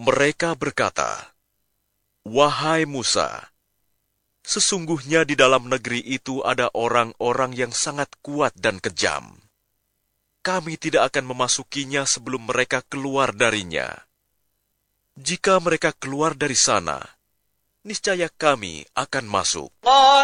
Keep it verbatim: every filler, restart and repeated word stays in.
Mereka berkata, "Wahai Musa, sesungguhnya di dalam negeri itu ada orang-orang yang sangat kuat dan kejam. Kami tidak akan memasukinya sebelum mereka keluar darinya. Jika mereka keluar dari sana, niscaya kami akan masuk."